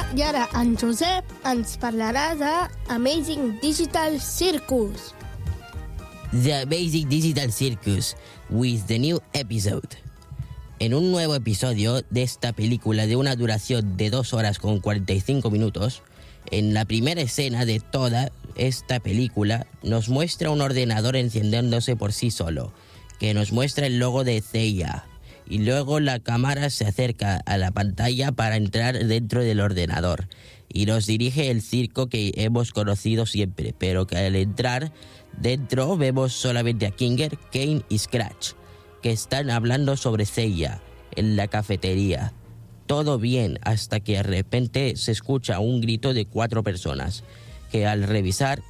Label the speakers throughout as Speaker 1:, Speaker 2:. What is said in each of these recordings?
Speaker 1: i ara en Josep ens parlarà de Amazing Digital Circus.
Speaker 2: The Amazing Digital Circus with the new episode. En un nuevo episodio de esta película de una duración de 2 horas con 45 minutos, en la primera escena de toda esta película nos muestra un ordenador encendiéndose por sí solo, que nos muestra el logo de CIA, y luego la cámara se acerca a la pantalla para entrar dentro del ordenador y nos dirige el circo que hemos conocido siempre, pero que al entrar dentro vemos solamente a Kinger, Kane y Scratch, que están hablando sobre CIA en la cafetería. Todo bien hasta que de repente se escucha un grito de 4 personas, que al revisar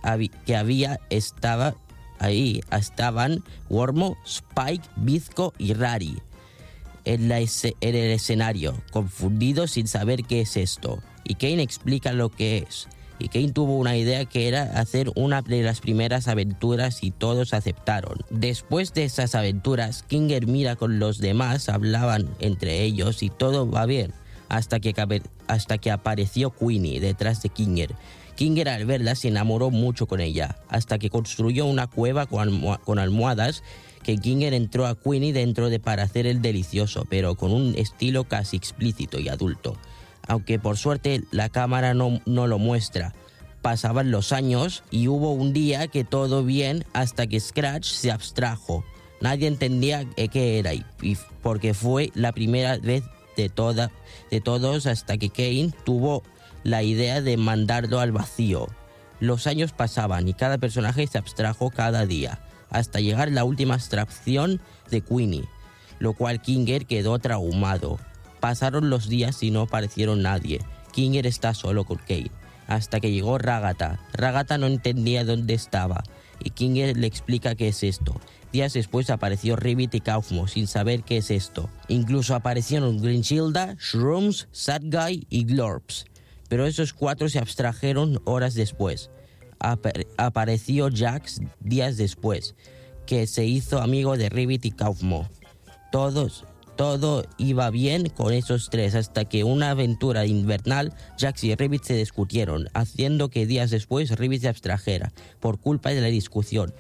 Speaker 2: estaban Wormo, Spike, Bizco y Rari en el escenario, confundidos sin saber qué es esto. Y Kane explica lo que es. Y Kane tuvo una idea que era hacer una de las primeras aventuras y todos aceptaron. Después de esas aventuras, Kinger mira con los demás, hablaban entre ellos y todo va bien, hasta que apareció Queenie detrás de Kinger. Kinger al verla se enamoró mucho con ella, hasta que construyó una cueva con almohadas que Kinger entró a Queenie dentro para hacer el delicioso, pero con un estilo casi explícito y adulto. Aunque por suerte la cámara no lo muestra. Pasaban los años y hubo un día que todo bien hasta que Scratch se abstrajo. Nadie entendía qué era y porque fue la primera vez de todos hasta que Kane tuvo la idea de mandarlo al vacío. Los años pasaban y cada personaje se abstrajo cada día, hasta llegar a la última abstracción de Queenie, lo cual Kinger quedó traumado. Pasaron los días y no aparecieron nadie. Kinger está solo con Kane, hasta que llegó Ragata. Ragata no entendía dónde estaba, y Kinger le explica qué es esto. Días después apareció Ribbit y Kaufmo, sin saber qué es esto. Incluso aparecieron Grinchilda, Shrooms, Sad Guy y Glorps. Pero esos 4 se abstrajeron horas después. Apareció Jax días después, que se hizo amigo de Ribbit y Kaufmo. Todo iba bien con esos 3 hasta que una aventura invernal, Jax y Ribbit se discutieron, haciendo que días después Ribbit se abstrajera por culpa de la discusión.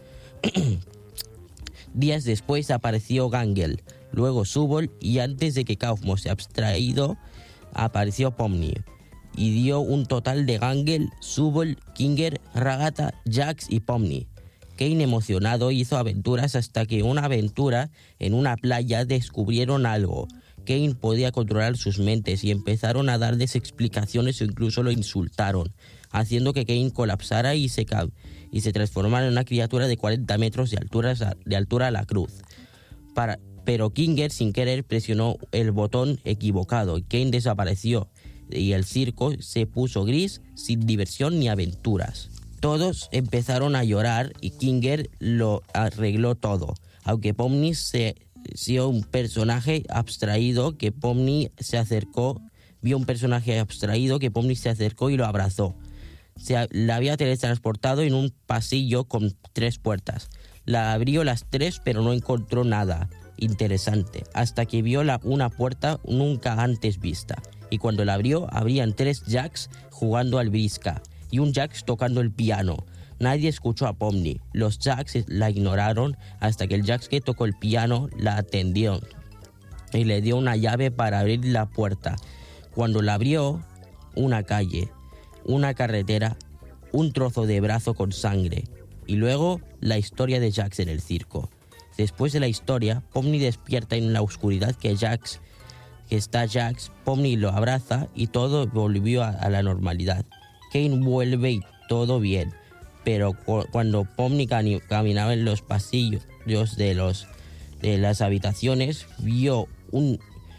Speaker 2: Días después apareció Gangel, luego Subol y antes de que Kaufmo se abstraído apareció Pomni. Y dio un total de Gangel, Subol, Kinger, Ragata, Jax y Pomni. Kane emocionado hizo aventuras hasta que una aventura en una playa descubrieron algo. Kane podía controlar sus mentes y empezaron a darles explicaciones o incluso lo insultaron, haciendo que Kane colapsara y se transformara en una criatura de 40 metros de altura a la cruz. Pero Kinger sin querer presionó el botón equivocado y Kane desapareció y el circo se puso gris sin diversión ni aventuras. Todos empezaron a llorar y Kinger lo arregló todo, aunque Pomni vio un personaje abstraído que Pomni se acercó y lo abrazó. La había teletransportado en un pasillo con 3 puertas. La abrió las 3 pero no encontró nada interesante, hasta que vio una puerta nunca antes vista. Y cuando la abrió, habrían 3 Jacks jugando al brisca y un Jax tocando el piano. Nadie escuchó a Pomni. Los Jacks la ignoraron hasta que el Jax que tocó el piano la atendió y le dio una llave para abrir la puerta. Cuando la abrió, una calle, una carretera, un trozo de brazo con sangre y luego la historia de Jax en el circo. Después de la historia, Pomni despierta en la oscuridad que está Jax. Pomni lo abraza y todo volvió a la normalidad. Kane vuelve y todo bien, pero cuando Pomni caminaba en los pasillos de las habitaciones, vio un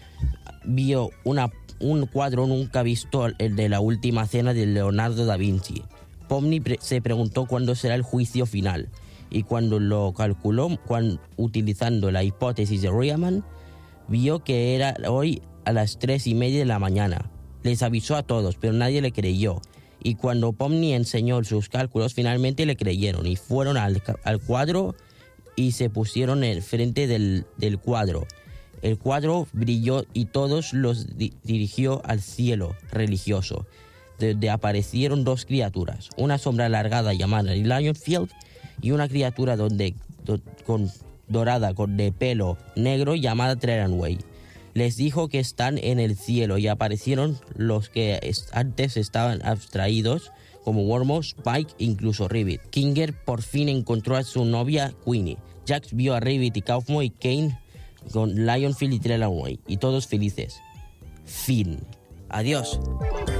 Speaker 2: cuadro nunca visto, el de la última cena de Leonardo da Vinci. Pomni se preguntó cuándo será el juicio final, y cuando lo calculó utilizando la hipótesis de Riemann, vio que era hoy a las 3:30 de la mañana. Les avisó a todos, pero nadie le creyó. Y cuando Pomni enseñó sus cálculos, finalmente le creyeron y fueron al cuadro y se pusieron en frente del cuadro. El cuadro brilló y todos los dirigió al cielo religioso, donde aparecieron dos criaturas, una sombra alargada llamada Lionfield y una criatura dorada con de pelo negro llamada Treranway. Les dijo que están en el cielo y aparecieron los que antes estaban abstraídos como Wormo, Spike e incluso Ribbit. Kinger por fin encontró a su novia Queenie. Jax vio a Ribbit y Kaufmo y Kane con Lionfield y Treranway y todos felices. Fin. Adiós.